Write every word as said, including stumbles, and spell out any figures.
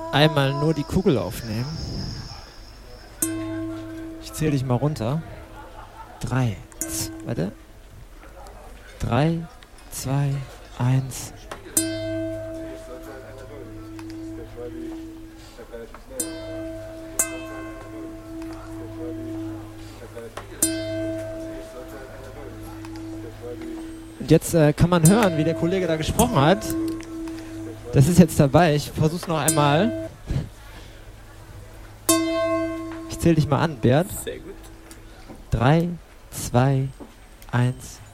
einmal nur die Kugel aufnehmen. Ich zähle dich mal runter. Drei. Z- warte. Drei, zwei, eins. Und jetzt äh, kann man hören, wie der Kollege da gesprochen hat. Das ist jetzt dabei. Ich versuch's noch einmal. Ich zähle dich mal an, Bert. Sehr gut. Drei, zwei, eins.